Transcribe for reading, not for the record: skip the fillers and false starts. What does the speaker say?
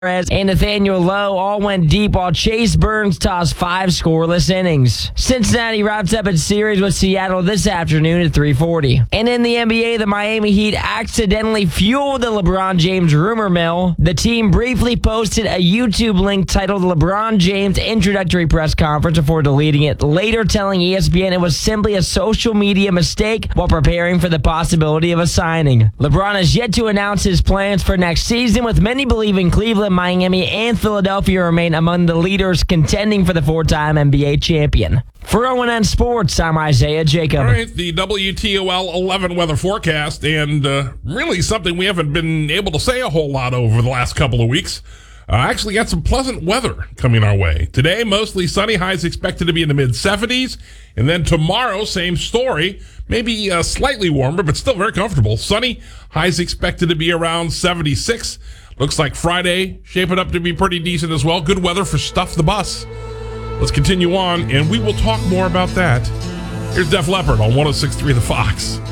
and Nathaniel Lowe all went deep while Chase Burns tossed 5 scoreless innings. Cincinnati wraps up its series with Seattle this afternoon at 3:40. And in the NBA, the Miami Heat accidentally fueled the LeBron James rumor mill. The team briefly posted a YouTube link titled LeBron James Introductory Press Conference before deleting it, later telling ESPN it was simply a social media mistake while preparing for the possibility of a signing. LeBron has yet to announce his plans for next season, with many believing Cleveland, Miami, and Philadelphia remain among the leaders contending for the 4-time NBA champion. For ONN Sports, I'm Isaiah Jacob. All right, the WTOL 11 weather forecast, and really something we haven't been able to say a whole lot over the last couple of weeks. Actually got some pleasant weather coming our way. Today, mostly sunny, highs expected to be in the mid-70s. And then tomorrow, same story. Maybe slightly warmer, but still very comfortable. Sunny, highs expected to be around 76. Looks like Friday shaping up to be pretty decent as well. Good weather for Stuff the Bus. Let's continue on, and we will talk more about that. Here's Def Leppard on 106.3 The Fox.